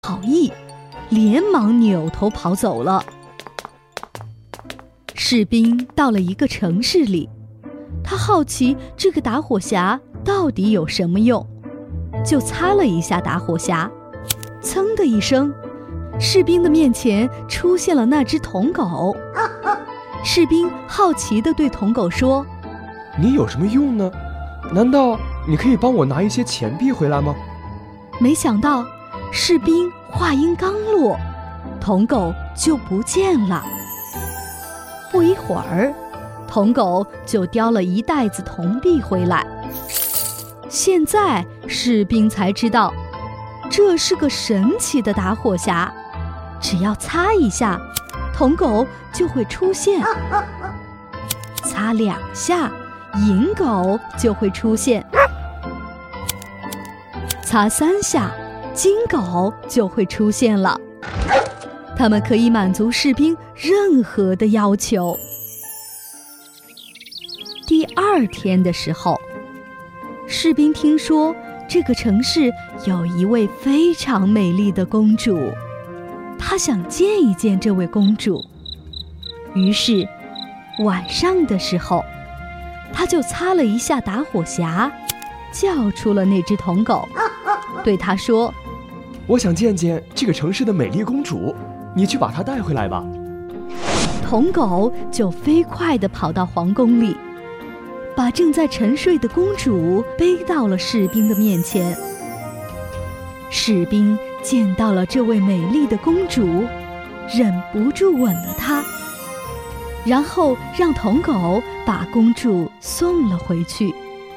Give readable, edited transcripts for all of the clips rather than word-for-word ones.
好意，连忙扭头跑走了。士兵到了一个城市里，他好奇这个打火匣到底有什么用，就擦了一下打火匣，噌的一声，士兵的面前出现了那只铜狗。士兵好奇地对铜狗说： 你有什么用呢？难道你可以帮我拿一些钱币回来吗？ 没想到士兵话音刚落，铜狗就不见了。不一会儿，铜狗就叼了一袋子铜币回来。现在士兵才知道，这是个神奇的打火匣，只要擦一下，铜狗就会出现；擦2下，银狗就会出现；擦3下，金狗就会出现了。它们可以满足士兵任何的要求。第2天的时候，士兵听说这个城市有一位非常美丽的公主，他想见一见这位公主。于是晚上的时候，他就擦了一下打火匣，叫出了那只铜狗，对他说： 我想见见这个城市的美丽公主，你去把她带回来吧。 铜狗就飞快地跑到皇宫里，把正在沉睡的公主背到了士兵的面前。士兵见到了这位美丽的公主，忍不住吻了她，然后让铜狗把公主送了回去。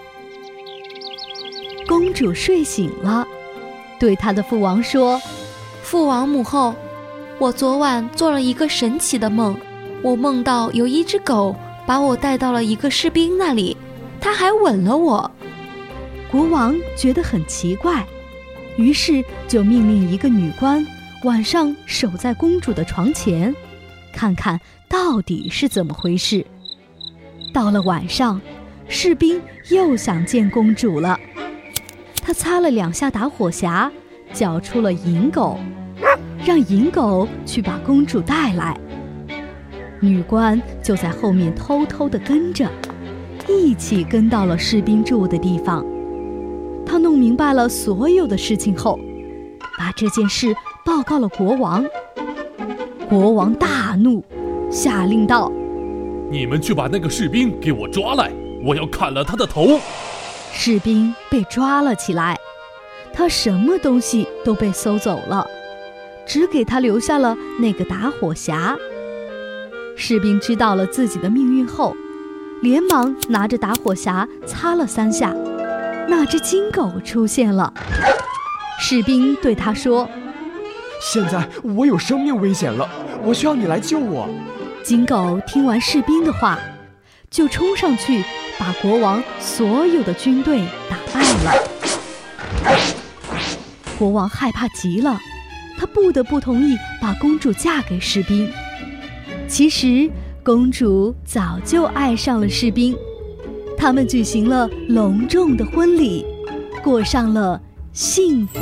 公主睡醒了，对她的父王说： 父王母后，我昨晚做了一个神奇的梦，我梦到有一只狗把我带到了一个士兵那里，他还吻了我。 国王觉得很奇怪，于是就命令一个女官晚上守在公主的床前，看看到底是怎么回事。到了晚上，士兵又想见公主了，他擦了2下打火匣，叫出了银狗，让银狗去把公主带来。女官就在后面偷偷地跟着，一起跟到了士兵住的地方。他弄明白了所有的事情后，把这件事报告了国王。国王大怒，下令道： 你们去把那个士兵给我抓来，我要砍了他的头。 士兵被抓了起来，他什么东西都被搜走了，只给他留下了那个打火匣。士兵知道了自己的命运后，连忙拿着打火匣擦了3下，那只金狗出现了。士兵对他说： 现在我有生命危险了，我需要你来救我。 金狗听完士兵的话，就冲上去把国王所有的军队打败了。国王害怕极了，他不得不同意把公主嫁给士兵。其实公主早就爱上了士兵，他们举行了隆重的婚礼，过上了幸福